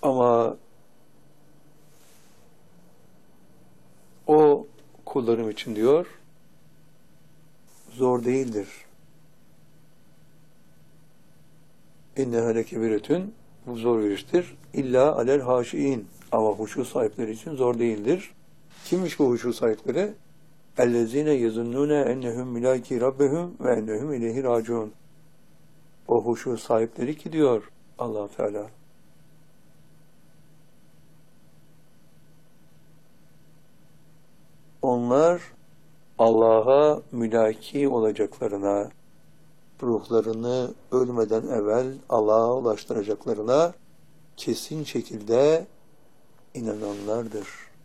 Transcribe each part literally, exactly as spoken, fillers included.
Ama o kullarım için diyor, zor değildir. İnneha lekebiretün, bu zor bir iştir. İlla alel haşiin, ama huşu sahipleri için zor değildir. Kimmiş bu huşu sahipleri? اَلَّذ۪ينَ يَزُنُّونَ اَنَّهُمْ مِلَاكِي رَبَّهُمْ وَاَنَّهُمْ اِلَيْهِ رَاجُونَ. O huşu sahipleri ki diyor Allah Teala, onlar Allah'a mülaki olacaklarına, ruhlarını ölmeden evvel Allah'a ulaştıracaklarına kesin şekilde inananlardır.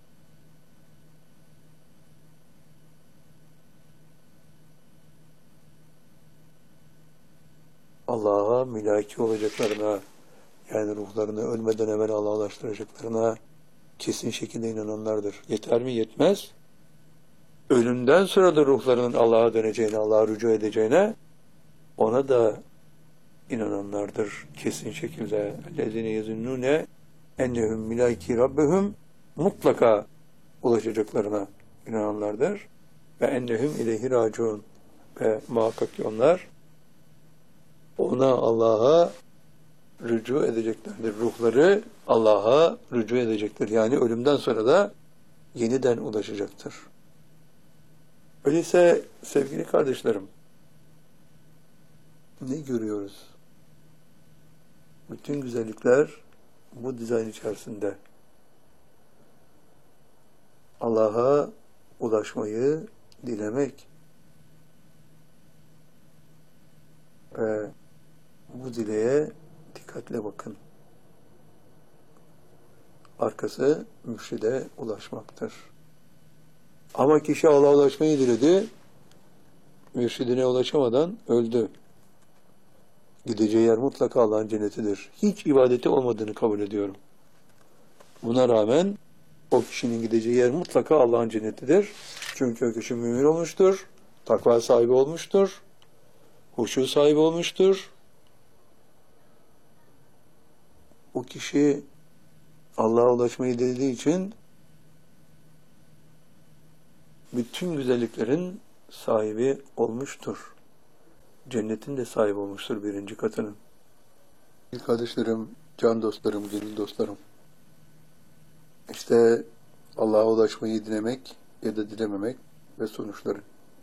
Allah'a mülaki olacaklarına, yani ruhlarını ölmeden evvel Allah'a ulaştıracaklarına kesin şekilde inananlardır. Yeter mi? Yetmez. Ölümden sonra da ruhlarının Allah'a döneceğine, Allah'a rücu edeceğine, ona da inananlardır kesin şekilde. اَلَّذِينَ يَزُنُّونَ اَنَّهُمْ مِلَاكِي رَبَّهُمْ, mutlaka ulaşacaklarına inananlardır. Ve ennehum ileyhi raciun, ve muhakkak ki onlar ona, Allah'a rücu edeceklerdir. Ruhları Allah'a rücu edecektir. Yani ölümden sonra da yeniden ulaşacaktır. Öyleyse sevgili kardeşlerim, ne görüyoruz? Bütün güzellikler bu dizayn içerisinde. Allah'a ulaşmayı dilemek ve bu dileğe dikkatle bakın. Arkası mürşide ulaşmaktır. Ama kişi Allah'a ulaşmayı diledi, mürşidine ulaşamadan öldü. Gideceği yer mutlaka Allah'ın cennetidir. Hiç ibadeti olmadığını kabul ediyorum. Buna rağmen o kişinin gideceği yer mutlaka Allah'ın cennetidir. Çünkü o kişi mümin olmuştur, takva sahibi olmuştur, huşu sahibi olmuştur. O kişi Allah'a ulaşmayı dilediği için bütün güzelliklerin sahibi olmuştur. Cennetin de sahibi olmuştur birinci katının. Kardeşlerim, can dostlarım, gönül dostlarım. İşte Allah'a ulaşmayı dilemek ya da dilememek ve sonuçları.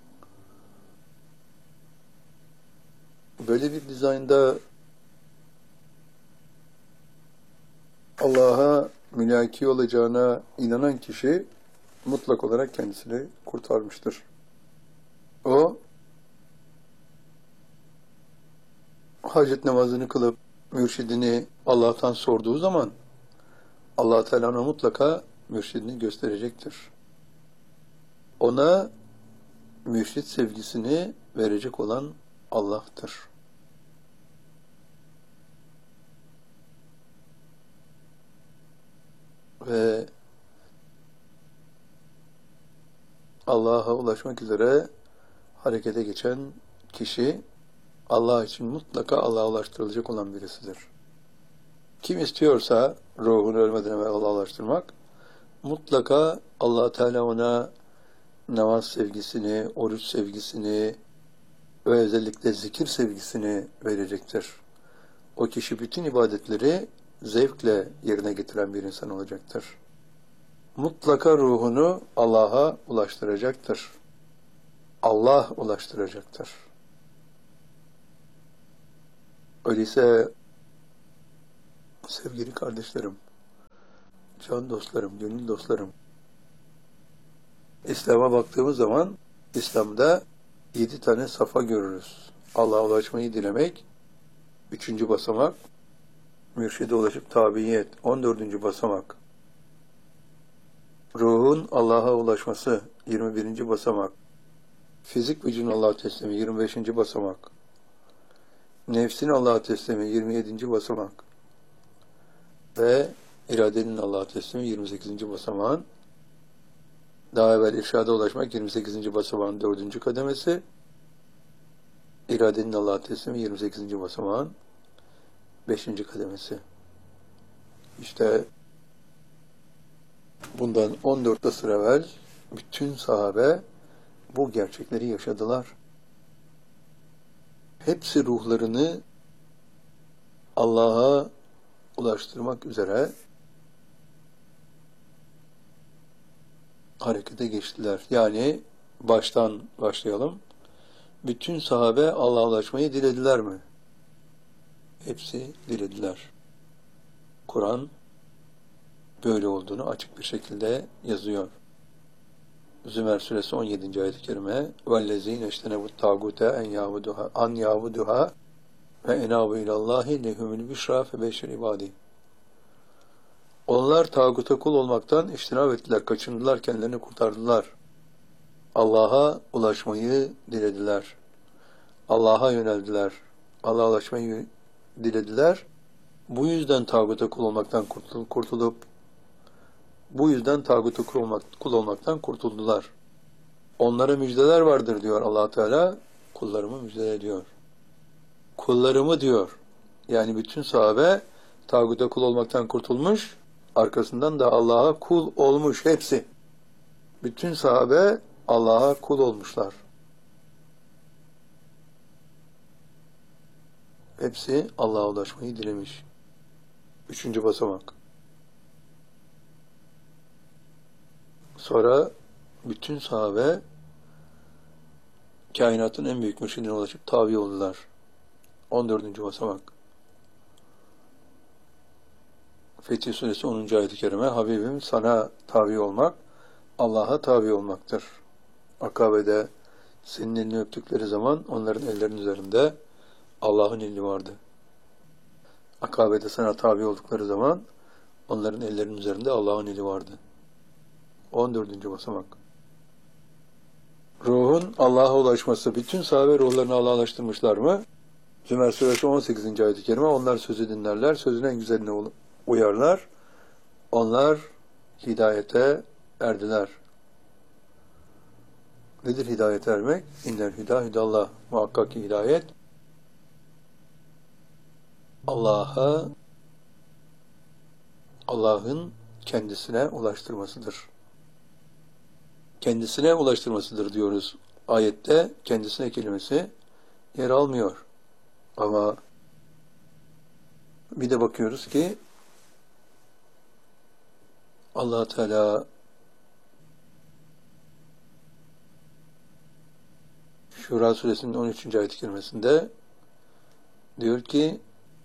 Böyle bir dizaynda Allah'a mülaki olacağına inanan kişi mutlak olarak kendisini kurtarmıştır. O hacet namazını kılıp mürşidini Allah'tan sorduğu zaman Allah Teala ona mutlaka mürşidini gösterecektir. Ona mürşid sevgisini verecek olan Allah'tır. Ve Allah'a ulaşmak üzere harekete geçen kişi Allah için mutlaka Allah'a ulaştırılacak olan birisidir. Kim istiyorsa ruhunu ölmeden evvel Allah'a ulaştırmak, mutlaka Allah Teala ona namaz sevgisini, oruç sevgisini ve özellikle zikir sevgisini verecektir. O kişi bütün ibadetleri zevkle yerine getiren bir insan olacaktır. Mutlaka ruhunu Allah'a ulaştıracaktır. Allah ulaştıracaktır. Öyleyse sevgili kardeşlerim, can dostlarım, gönül dostlarım, İslam'a baktığımız zaman İslam'da yedi tane safa görürüz. Allah'a ulaşmayı dilemek, üçüncü basamak, mürşide ulaşıp tabiyet, on dördüncü basamak, ruhun Allah'a ulaşması, yirmi birinci basamak, fizik vücudun Allah'a teslimi, yirmi beşinci basamak, nefsin Allah'a teslimi, yirmi yedinci basamak ve iradenin Allah'a teslimi, yirmi sekizinci basamağın, daha evvel irşada ulaşmak, yirmi sekizinci basamağın dördüncü kademesi, iradenin Allah'a teslimi, yirmi sekizinci basamağın beşinci kademesi. İşte bundan on dört asır evvel bütün sahabe bu gerçekleri yaşadılar. Hepsi ruhlarını Allah'a ulaştırmak üzere harekete geçtiler. Yani baştan başlayalım. Bütün sahabe Allah'a ulaşmayı dilediler mi? Hepsi dilediler. Kur'an böyle olduğunu açık bir şekilde yazıyor. Zümer suresi on yedinci ayet-i kerime وَالَّذ۪ينَ اَجْتَنَبُوا الطَّاغُوتَ اَنْ يَعْبُدُهَا اَنْ يَعْبُدُهَا وَاَنَابُوا اِلَى اللّٰهِ لَهُمُ الْبِشْرَى فَبَشِّرْ عِبَادِهِ. Onlar tağuta kul olmaktan iştinab ettiler, kaçındılar, kendilerini kurtardılar. Allah'a ulaşmayı dilediler. Allah'a yöneldiler. Allah'a ulaşmayı dilediler. Bu yüzden tağuta kul olmaktan kurtulup, bu yüzden tağuta kul, olmak, kul olmaktan kurtuldular. Onlara müjdeler vardır diyor Allah Teala, kullarımı müjde ediyor. Kullarımı diyor. Yani bütün sahabe tağuta kul olmaktan kurtulmuş, arkasından da Allah'a kul olmuş hepsi. Bütün sahabe Allah'a kul olmuşlar. Hepsi Allah'a ulaşmayı dilemiş. Üçüncü basamak. Sonra bütün sahabe kainatın en büyük mürşidine ulaşıp tabi oldular. on dördüncü basamak. Fetih Suresi onuncu ayet-i kerime Habibim sana tabi olmak Allah'a tabi olmaktır. Akabe'de senin elini öptükleri zaman onların ellerinin üzerinde Allah'ın eli vardı. Akabe'de sana tabi oldukları zaman onların ellerinin üzerinde Allah'ın eli vardı. on dördüncü basamak. Ruhun Allah'a ulaşması. Bütün sahabe ruhlarını Allah'a ulaştırmışlar mı? Zümer suresi on sekizinci ayet-i kerime onlar sözü dinlerler, sözün en güzeline uyarlar. Onlar hidayete erdiler. Nedir hidayete ermek? İnnel hüda hüdallah. Muhakkak ki hidayet Allah'a Allah'ın kendisine ulaştırmasıdır. Kendisine ulaştırmasıdır diyoruz. Ayette kendisine kelimesi yer almıyor. Ama bir de bakıyoruz ki Allah Teala Şura suresinin on üçüncü ayet-i kerimesinde diyor ki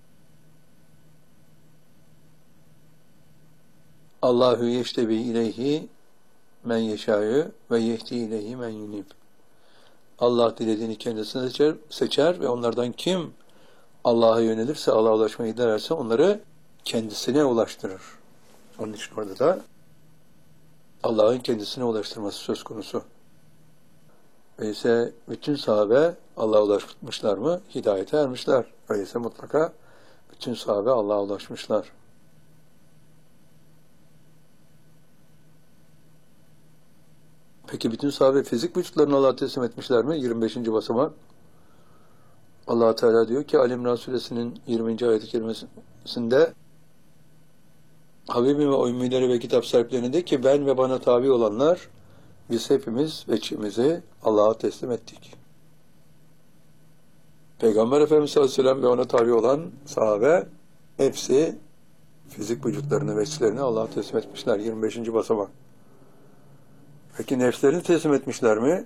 Allahu yeştebi ileyhi men yeşâ'ü ve yehdi ileyhi men yunib. Allah dilediğini kendisine seçer, seçer ve onlardan kim Allah'a yönelirse, Allah'a ulaşmayı dilerse onları kendisine ulaştırır. Onun için orada da Allah'ın kendisine ulaştırması söz konusu. Öyleyse bütün sahabe Allah'a ulaşmışlar mı? Hidayete ermişler. Öyleyse mutlaka bütün sahabe Allah'a ulaşmışlar. Peki bütün sahabe fizik vücutlarını Allah'a teslim etmişler mi? yirmi beşinci basamak. Allah Teala diyor ki Ali İmran suresinin yirminci ayet-i kerimesinde Habibim ve o ümmileri ve kitap sahiplerine de ki ben ve bana tabi olanlar biz hepimiz veçimizi Allah'a teslim ettik. Peygamber Efendimiz sallallahu aleyhi ve sellem ve ona tabi olan sahabe hepsi fizik vücutlarını, veçlerini Allah'a teslim etmişler. yirmi beşinci basamak. Peki nefslerini teslim etmişler mi?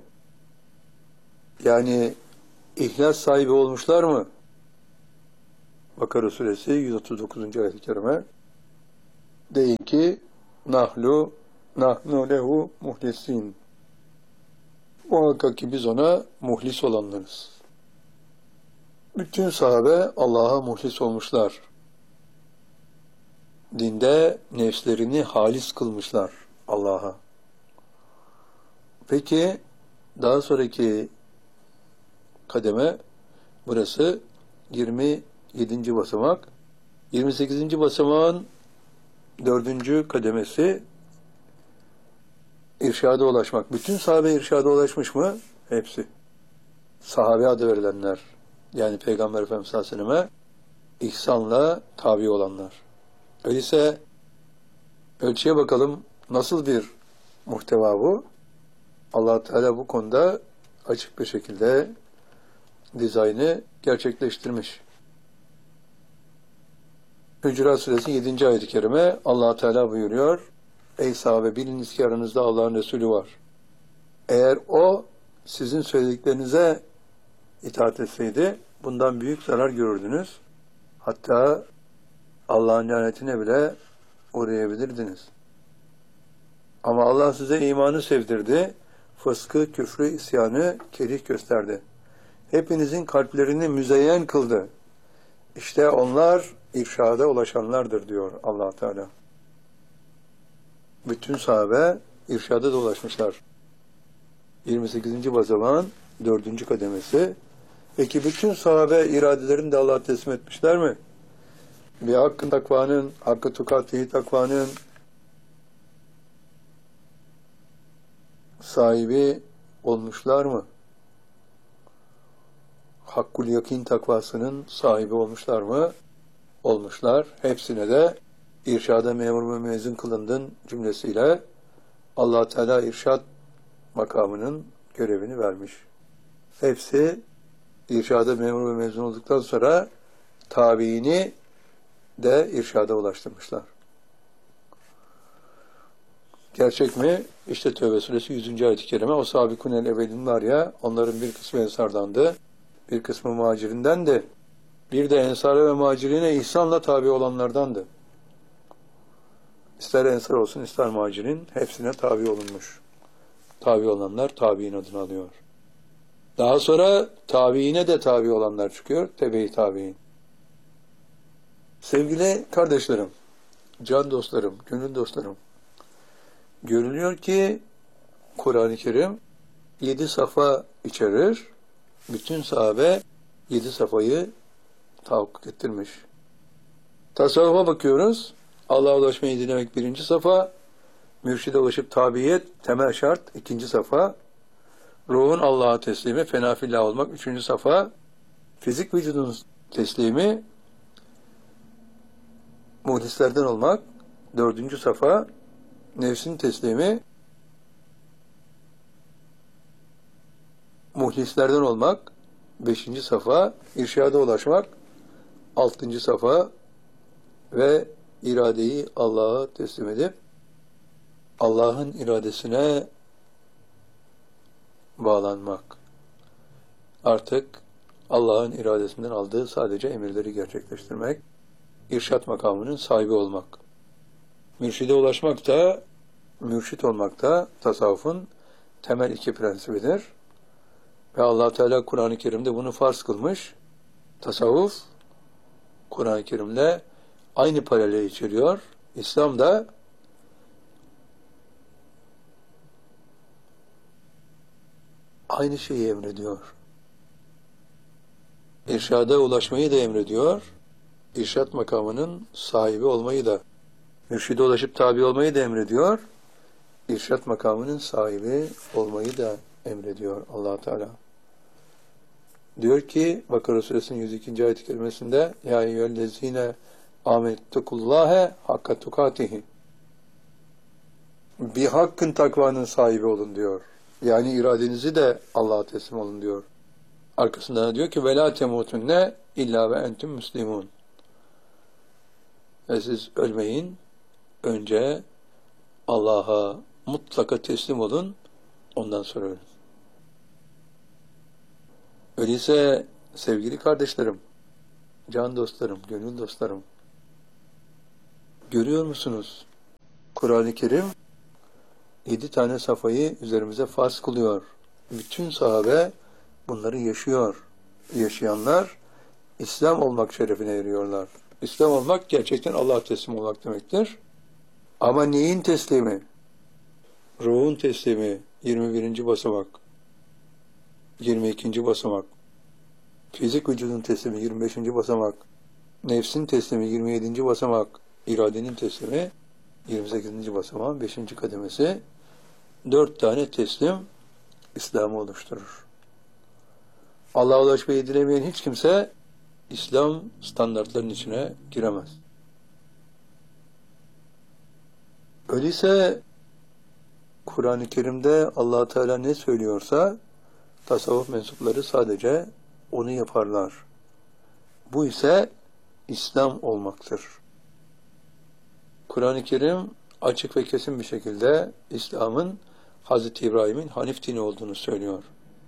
Yani ihlas sahibi olmuşlar mı? Bakara suresi yüz otuz dokuzuncu ayet-i kerime deyin ki nahlu nahnu lehu muhlisin. Muhakkak ki biz ona muhlis olanlarız. Bütün sahabe Allah'a muhlis olmuşlar. Dinde nefslerini halis kılmışlar Allah'a. Peki daha sonraki kademe burası yirmi yedinci basamak. yirmi sekizinci basamağın dördüncü kademesi irşada ulaşmak. Bütün sahabe irşada ulaşmış mı? Hepsi. Sahabe adı verilenler. Yani Peygamber Efendimiz sallallahu aleyhi ve selleme ihsanla tabi olanlar. Öyleyse ölçüye bakalım, nasıl bir muhteva bu? Allah Teala bu konuda açık bir şekilde dizaynı gerçekleştirmiş. Hücurat Suresi yedinci ayet-i kerime Allah Teala buyuruyor: Ey sahabe, biliniz ki aranızda Allah'ın Resulü var. Eğer o sizin söylediklerinize itaat etseydi bundan büyük zarar görürdünüz. Hatta Allah'ın lanetine bile uğrayabilirdiniz. Ama Allah size imanı sevdirdi, fıskı, küfrü, isyanı kerih gösterdi. Hepinizin kalplerini müzeyyen kıldı. İşte onlar irşada ulaşanlardır diyor Allah Teala. Bütün sahabe irşada da ulaşmışlar. yirmi sekizinci basamağın dördüncü kademesi. Peki bütün sahabe iradelerini de Allah'a teslim etmişler mi? Bir hakkın takvanın, hakkı tukatihi takvanın sahibi olmuşlar mı? Hakkul yakin takvasının sahibi olmuşlar mı? Olmuşlar. Hepsine de irşada memur ve mezun kılındın cümlesiyle Allah Teala irşad makamının görevini vermiş. Hepsi irşada memur ve mezun olduktan sonra tabiini de irşada ulaştırmışlar. Gerçek mi? İşte Tevbe Suresi yüzüncü ayet-i kerime. O sabikunel evvelin var ya, onların bir kısmı ensardandı, bir kısmı muhacirindendi. Bir de ensara ve muhacirine ihsanla tabi olanlardandı. İster ensar olsun, ister muhacirin, hepsine tabi olunmuş. Tabi olanlar tabiin adını alıyor. Daha sonra tabiine de tabi olanlar çıkıyor. Tebe-i tabiin. Sevgili kardeşlerim, can dostlarım, gönül dostlarım, görülüyor ki Kur'an-ı Kerim yedi safa içerir. Bütün sahabe yedi safayı tahakkuk ettirmiş. Tasavvufa bakıyoruz. Allah'a ulaşmayı dilemek birinci safa. Mürşide ulaşıp tabiyet temel şart ikinci safa. Ruhun Allah'a teslimi, fenafillah olmak üçüncü safa. Fizik vücudun teslimi, muhlislerden olmak dördüncü safa. Nefsin teslimi, muhlislerden olmak beşinci safa. İrşada ulaşmak altıncı safa ve iradeyi Allah'a teslim edip Allah'ın iradesine bağlanmak. Artık Allah'ın iradesinden aldığı sadece emirleri gerçekleştirmek, irşat makamının sahibi olmak. Mürşide ulaşmak da, mürşit olmak da tasavvufun temel iki prensibidir. Ve Allah Teala Kur'an-ı Kerim'de bunu farz kılmış. Tasavvuf Kur'an-ı Kerim'le aynı paraleli içeriyor. İslam da aynı şeyi emrediyor. İrşada ulaşmayı da emrediyor. İrşat makamının sahibi olmayı da, mürşide ulaşıp tabi olmayı da emrediyor. İrşat makamının sahibi olmayı da emrediyor Allah Teala. Diyor ki Bakara Suresinin yüz ikinci ayet-i kerimesinde Ya eyyühellezine amenettukullâhe hakka tukatihi. Bir hakkın takvanın sahibi olun diyor. Yani iradenizi de Allah'a teslim olun diyor. Arkasından diyor ki ve la temutunne illa ve entüm müslimun. Ve siz ölmeyin, önce Allah'a mutlaka teslim olun, ondan sonra ölün. Öyleyse sevgili kardeşlerim, can dostlarım, gönül dostlarım, görüyor musunuz? Kur'an-ı Kerim yedi tane safayı üzerimize farz kılıyor. Bütün sahabe bunları yaşıyor. Yaşayanlar İslam olmak şerefine eriyorlar. İslam olmak gerçekten Allah'a teslim olmak demektir. Ama neyin teslimi? Ruhun teslimi yirmi birinci basamak, yirmi ikinci basamak, fizik vücudun teslimi yirmi beşinci basamak, nefsin teslimi yirmi yedinci basamak, iradenin teslimi yirmi sekizinci basamağın beşinci kademesi. Dört tane teslim İslam'ı oluşturur. Allah'a ulaşmayı dilemeyen hiç kimse İslam standartlarının içine giremez. Öyleyse Kur'an-ı Kerim'de Allah Teala ne söylüyorsa tasavvuf mensupları sadece onu yaparlar. Bu ise İslam olmaktır. Kur'an-ı Kerim açık ve kesin bir şekilde İslam'ın Hazreti İbrahim'in Hanif dini olduğunu söylüyor.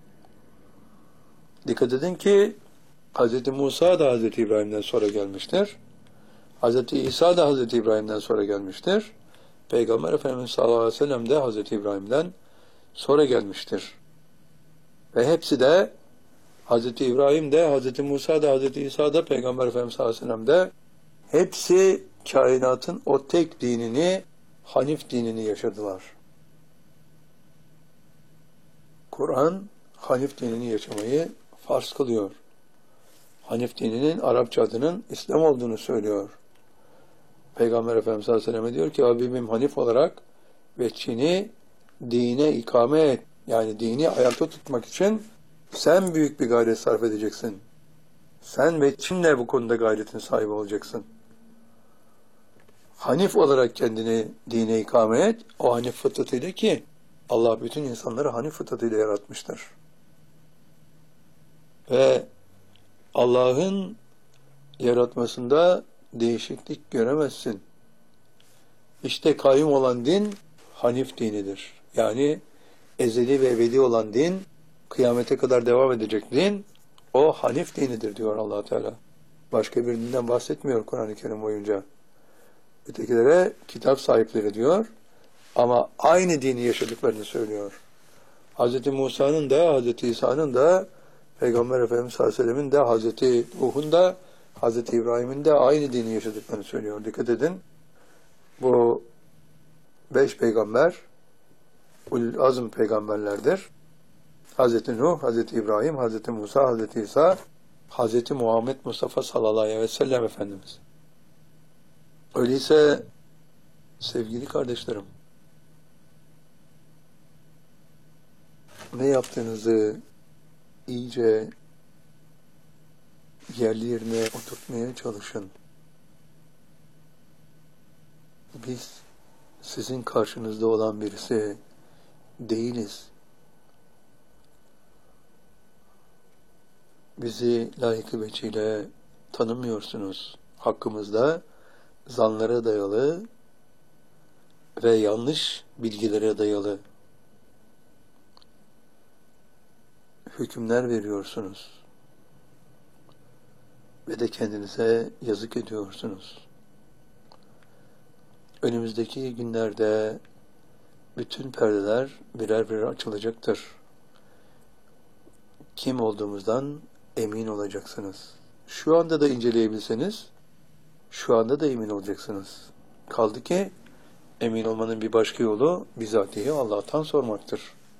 Dikkat edin ki Hazreti Musa da Hazreti İbrahim'den sonra gelmiştir. Hazreti İsa da Hazreti İbrahim'den sonra gelmiştir. Peygamber Efendimiz sallallahu aleyhi ve sellem de Hazreti İbrahim'den sonra gelmiştir. Ve hepsi de Hazreti İbrahim de, Hazreti Musa da, Hazreti İsa da, Peygamber Efendimiz sallallahu aleyhi ve sellem de hepsi kainatın o tek dinini, Hanif dinini yaşadılar. Kur'an, Hanif dinini yaşamayı farz kılıyor. Hanif dininin Arapça adının İslam olduğunu söylüyor. Peygamber Efendimiz sallallahu aleyhi ve sellem diyor ki, Habibim Hanif olarak veçhini dine ikame et. Yani dini ayakta tutmak için sen büyük bir gayret sarf edeceksin. Sen veçhinle bu konuda gayretin sahibi olacaksın. Hanif olarak kendini dine ikame et. O Hanif fıtratıyla ki Allah bütün insanları Hanif fıtratıyla yaratmıştır. Ve Allah'ın yaratmasında değişiklik göremezsin. İşte kayyum olan din Hanif dinidir. Yani ezeli ve ebedi olan din, kıyamete kadar devam edecek din, o Hanif dinidir diyor Allah Teala. Başka bir dinden bahsetmiyor Kur'an-ı Kerim boyunca. Ötekilere kitap sahipleri diyor ama aynı dini yaşadıklarını söylüyor. Hz. Musa'nın da, Hz. İsa'nın da, Peygamber Efendimiz sallallahu aleyhi ve sellem'in de, Hz. Nuh'un da, Hz. İbrahim'in de aynı dini yaşadıklarını söylüyor. Dikkat edin. Bu beş peygamber ulul azm peygamberlerdir. Hz. Nuh, Hz. İbrahim, Hz. Musa, Hz. İsa, Hz. Muhammed Mustafa sallallahu aleyhi ve sellem Efendimiz. Öyleyse sevgili kardeşlerim, ne yaptığınızı iyice yerli yerine oturtmaya çalışın. Biz sizin karşınızda olan birisi değiliz. Bizi layıkı veçiyle tanımıyorsunuz. Hakkımızda zanlara dayalı ve yanlış bilgilere dayalı hükümler veriyorsunuz. Ve de kendinize yazık ediyorsunuz. Önümüzdeki günlerde bütün perdeler birer birer açılacaktır. Kim olduğumuzdan emin olacaksınız. Şu anda da inceleyebilseniz, şu anda da emin olacaksınız. Kaldı ki emin olmanın bir başka yolu bizatihi Allah'tan sormaktır.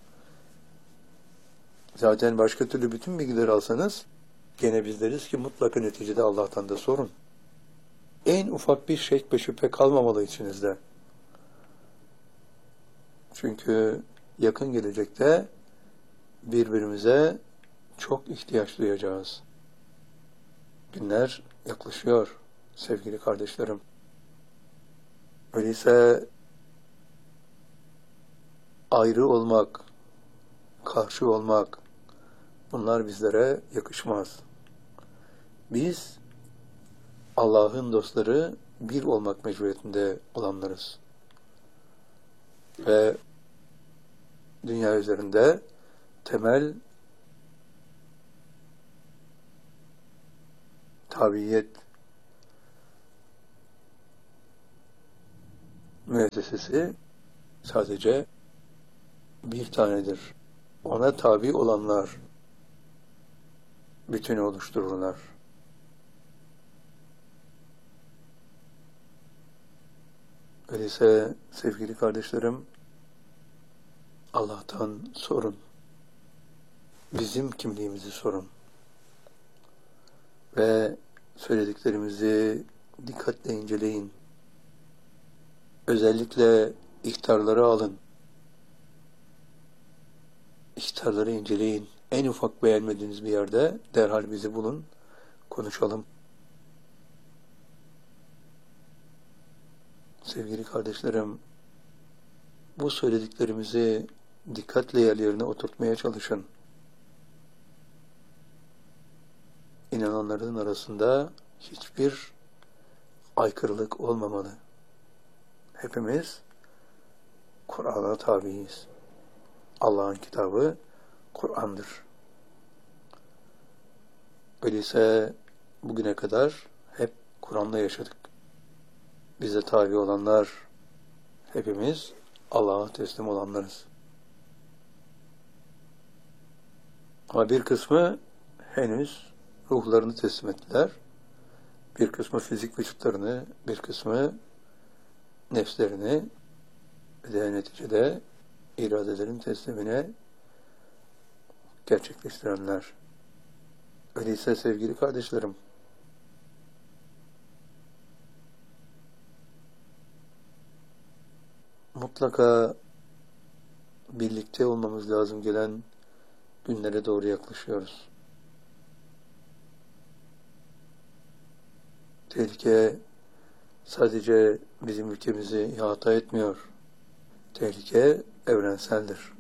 Zaten başka türlü bütün bilgileri alsanız gene biz deriz ki mutlaka neticede Allah'tan da sorun. En ufak bir şek ve şüphe kalmamalı içinizde. Çünkü yakın gelecekte birbirimize çok ihtiyaç duyacağız. Günler yaklaşıyor sevgili kardeşlerim. Öyleyse ayrı olmak, karşı olmak, bunlar bizlere yakışmaz. Biz Allah'ın dostları bir olmak mecburiyetinde olanlarız. Ve dünya üzerinde temel tabiyet müessesesi sadece bir tanedir. Ona tabi olanlar bütünü oluştururlar. Öyleyse sevgili kardeşlerim, Allah'tan sorun. Bizim kimliğimizi sorun. Ve söylediklerimizi dikkatle inceleyin. Özellikle ihtarları alın. İhtarları inceleyin. En ufak beğenmediğiniz bir yerde derhal bizi bulun, konuşalım. Sevgili kardeşlerim, bu söylediklerimizi dikkatle yerlerine oturtmaya çalışın. İnananların arasında hiçbir aykırılık olmamalı. Hepimiz Kur'an'a tabiiz. Allah'ın kitabı Kur'an'dır. Öyleyse bugüne kadar hep Kur'an'la yaşadık. Bize tabi olanlar hepimiz Allah'a teslim olanlarız. Ama bir kısmı henüz ruhlarını teslim ettiler. Bir kısmı fizik vücutlarını, bir kısmı nefslerini ve neticede iradelerin teslimine gerçekleştirenler. Öyleyse sevgili kardeşlerim, mutlaka birlikte olmamız lazım gelen günlere doğru yaklaşıyoruz. Tehlike sadece bizim ülkemizi ihata etmiyor. Tehlike evrenseldir.